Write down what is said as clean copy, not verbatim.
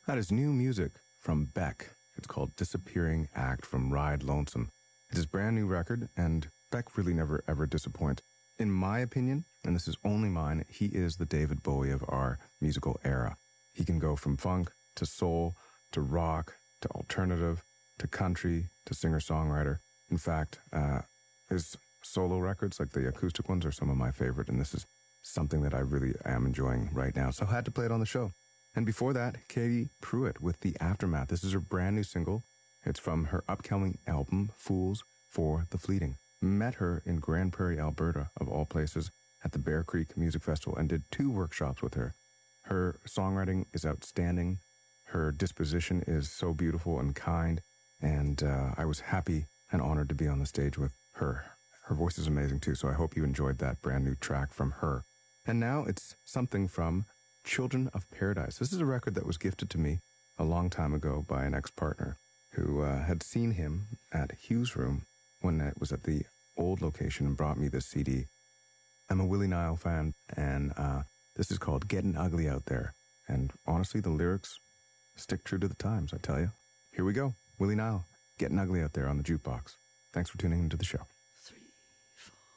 That is new music from Beck. It's called Disappearing Act from Ride Lonesome. It's his brand new record, and Beck really never ever disappoints. In my opinion, and this is only mine, he is the David Bowie of our musical era. He can go from funk to soul to rock to alternative to country to singer-songwriter. In fact, his solo records, like the acoustic ones, are some of my favorite, and this is something that I really am enjoying right now, so I had to play it on the show. And before that, Katie Pruitt with The Aftermath. This is her brand new single. It's from her upcoming album, Fools for the Fleeting. Met her in Grand Prairie, Alberta, of all places, at the Bear Creek Music Festival and did 2 workshops with her. Her songwriting is outstanding. Her disposition is so beautiful and kind, and I was happy and honored to be on the stage with her. Her voice is amazing too, so I hope you enjoyed that brand new track from her. And now it's something from Children of Paradise. This is a record that was gifted to me a long time ago by an ex-partner who had seen him at Hughes Room when it was at the old location and brought me this CD. I'm a Willie Nile fan, and this is called Getting Ugly Out There. And honestly, the lyrics stick true to the times, I tell you. Here we go. Willie Nile, Getting Ugly Out There on the Jukebox. Thanks for tuning into the show.